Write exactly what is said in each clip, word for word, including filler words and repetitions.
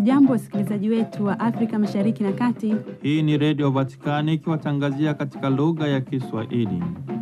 Hamjambo wasikilizaji wetu wa Afrika Mashariki na Kati. Hii ni Radio Vatikani ikiwatangazia katika lugha ya Kiswahili.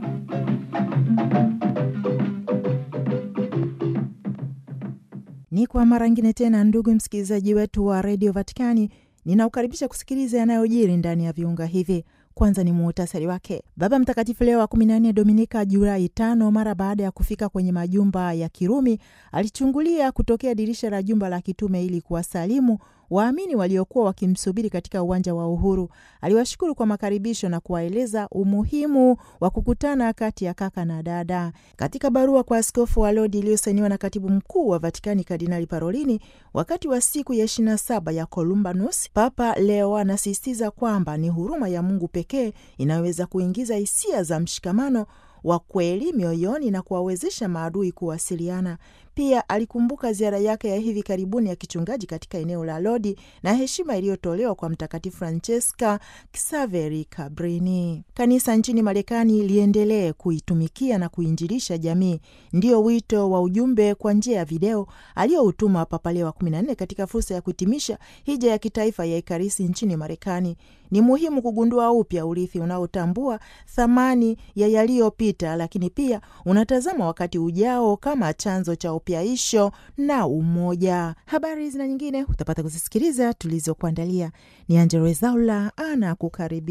Ni kwa mara nyingine tena, ndugu msikilizaji wetu wa Radio Vatikani, ninaukaribisha kusikiliza yanayojiri ndani ya viunga hivi. Kwanza ni muhtasari wake. Baba Mtakatifu Leo wa kumi na nne Dominika Julai tano, mara baada ya kufika kwenye majumba ya Kirumi, alichungulia kutokea dirisha la jumba la kitume ili kuwasalimu waamini waliokuwa wakimsubiri katika uwanja wa Uhuru. Aliwashukuru kwa makaribisho na kuwaeleza umuhimu wa kukutana kati ya kaka na dada. Katika barua kwa askofu wa Lodi iliyosainiwa na katibu mkuu wa Vatikani Kardinali Parolini wakati wa siku ya ishirini na saba ya Columbanus, Papa Leo anasisitiza kwamba ni huruma ya Mungu pekee inaweza kuingiza hisia za mshikamano wa kweli mioyoni na kuwawezesha maadui kuwasiliana. Pia alikumbuka ziara yake ya hivi karibuni ya kichungaji katika eneo la Lodi na heshima iliyotolewa kwa Mtakatifu Francesca Xaveri Cabrini. Kanisa nchini Marekani liendelee kuitumikia na kuinjilisha jamii, ndio wito wa ujumbe kwa njia ya video aliyoutuma Papa Leo wa kumi na nne katika fursa ya kuhitimisha hija ya kitaifa ya Ekaristi nchini Marekani. Ni muhimu kugundua upya urithi unaotambua thamani ya yaliyopita, lakini pia unatazama wakati ujao kama chanzo cha upyaisho na umoja. Habari zina nyingine utapata kuzisikiliza tulizokuandalia. Ni Angella Rwezaula ana kukaribisha.